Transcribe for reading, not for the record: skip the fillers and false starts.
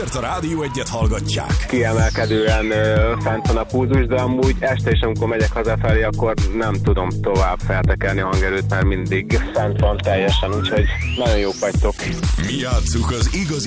Azért a Rádió Egyet hallgatják. Kiemelkedően fent van a pulzus, de amúgy este is, amikor megyek hazafelé, akkor nem tudom tovább feltekerni a hangerőt, mert mindig fent van teljesen, úgyhogy nagyon jók vagytok. Mi játsszuk az igazi